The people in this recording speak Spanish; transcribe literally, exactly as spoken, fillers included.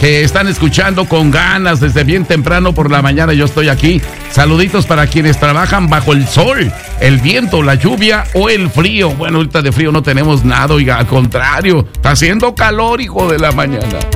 que están escuchando con ganas desde bien temprano por la mañana. Yo estoy aquí. Saluditos para quienes trabajan bajo el sol, el viento, la lluvia o el frío. Bueno, ahorita de frío no tenemos nada, oiga, al contrario, está haciendo calor, hijo de la mañana.